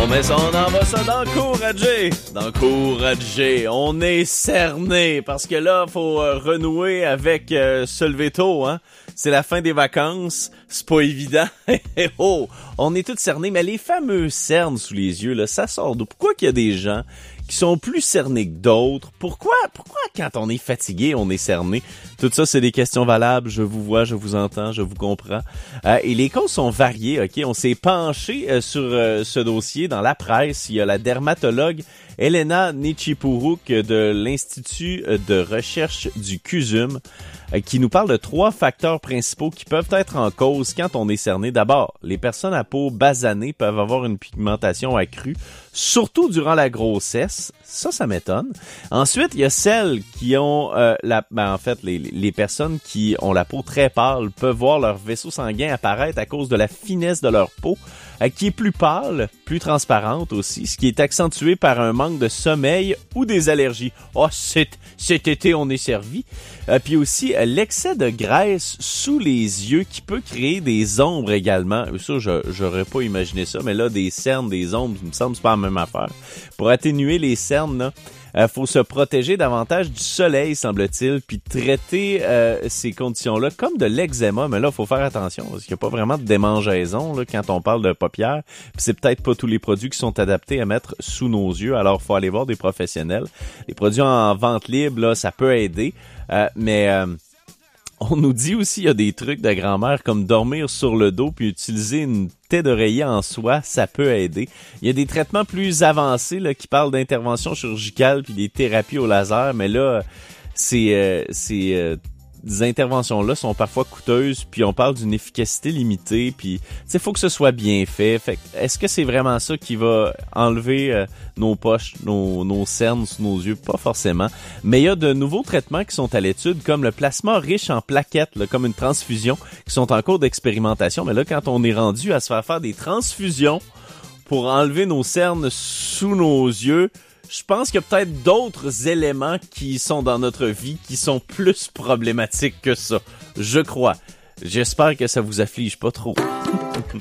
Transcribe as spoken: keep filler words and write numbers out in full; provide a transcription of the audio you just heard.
On met ça, on envoie ça d'encourager. D'encourager. On est cerné parce que là, faut euh, renouer avec euh, se lever tôt, hein. C'est la fin des vacances. C'est pas évident. Oh, on est tous cernés, mais les fameux cernes sous les yeux, là, ça sort d'où? Pourquoi qu'il y a des gens qui sont plus cernés que d'autres? Pourquoi, pourquoi quand on est fatigué, on est cerné? Tout ça, c'est des questions valables. Je vous vois, je vous entends, je vous comprends. Euh, et les causes sont variées, OK? On s'est penché euh, sur euh, ce dossier dans la presse. Il y a la dermatologue Elena Nichipuruk de l'Institut de recherche du C U S U M euh, qui nous parle de trois facteurs principaux qui peuvent être en cause quand on est cerné. D'abord, les personnes à peau basanée peuvent avoir une pigmentation accrue, surtout durant la grossesse. Ça, ça m'étonne. Ensuite, il y a celles qui ont euh, la, ben, en fait, les, les personnes qui ont la peau très pâle peuvent voir leur vaisseau sanguin apparaître à cause de la finesse de leur peau, euh, qui est plus pâle, plus transparente aussi, ce qui est accentué par un manque de sommeil ou des allergies. Oh, cet, cet été, on est servi. Euh, puis aussi, euh, l'excès de graisse sous les yeux qui peut créer des ombres également. Ça, je, j'aurais pas imaginé ça, mais là, des cernes, des ombres, il me semble que c'est pas la même affaire. Pour atténuer les cernes, là, euh, faut se protéger davantage du soleil, semble-t-il, puis traiter euh, ces conditions-là comme de l'eczéma. Mais là, faut faire attention, parce qu'il n'y a pas vraiment de démangeaison là, quand on parle de paupières. Puis c'est peut-être pas tous les produits qui sont adaptés à mettre sous nos yeux. Alors, faut aller voir des professionnels. Les produits en vente libre, là, ça peut aider, euh, mais... Euh, on nous dit aussi, il y a des trucs de grand-mère comme dormir sur le dos puis utiliser une tête d'oreiller en soie, ça peut aider. Il y a des traitements plus avancés là, qui parlent d'intervention chirurgicale puis des thérapies au laser, mais là, c'est... Euh, c'est euh, des interventions-là sont parfois coûteuses, puis on parle d'une efficacité limitée, puis tu sais, faut que ce soit bien fait. Fait est-ce que c'est vraiment ça qui va enlever euh, nos poches, nos, nos cernes sous nos yeux? Pas forcément. Mais il y a de nouveaux traitements qui sont à l'étude, comme le plasma riche en plaquettes, là, comme une transfusion, qui sont en cours d'expérimentation. Mais là, quand on est rendu à se faire faire des transfusions pour enlever nos cernes sous nos yeux, je pense qu'il y a peut-être d'autres éléments qui sont dans notre vie qui sont plus problématiques que ça. Je crois. J'espère que ça vous afflige pas trop.